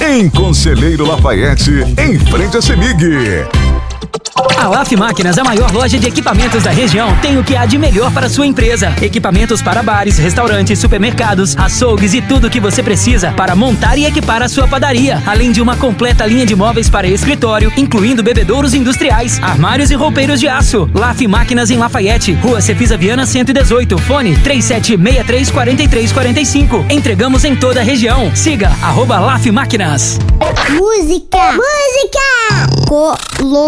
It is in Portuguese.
em Conselheiro Lafayette, em frente à CEMIG. A LAF Máquinas, a maior loja de equipamentos da região, tem o que há de melhor para sua empresa. Equipamentos para bares, restaurantes, supermercados, açougues e tudo o que você precisa para montar e equipar a sua padaria. Além de uma completa linha de móveis para escritório, incluindo bebedouros industriais, armários e roupeiros de aço. LAF Máquinas em Lafayette, Rua Cefisa Viana 118, fone 3763-4345. Entregamos em toda a região. Siga @LAF Máquinas. Música! Colombo.